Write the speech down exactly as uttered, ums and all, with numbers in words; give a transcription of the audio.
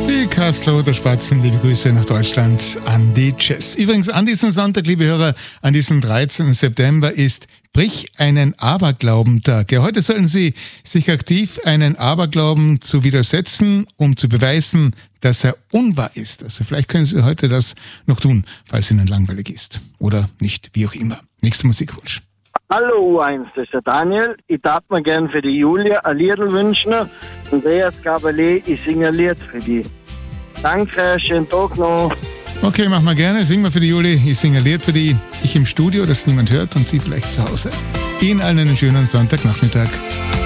Die Kasseler der Spatzen, liebe Grüße nach Deutschland an die Jazz. Übrigens, an diesem Sonntag, liebe Hörer, an diesem dreizehnten September ist Brich einen Aberglaubentag. Ja, heute sollen Sie sich aktiv einen Aberglauben zu widersetzen, um zu beweisen, dass er unwahr ist. Also vielleicht können Sie heute das noch tun, falls Ihnen langweilig ist. Oder nicht, wie auch immer. Nächster Musikwunsch. Hallo U eins, das ist der Daniel. Ich darf mir gern für die Julia ein Liedl wünschen. Andreas Gabalet, ich singe ein Lied für die. Danke, schönen Tag noch. Okay, mach mal gerne. Sing mal für die Juli. Ich singe ein Lied für die. Ich im Studio, das niemand hört und Sie vielleicht zu Hause. Ihnen allen einen schönen Sonntagnachmittag.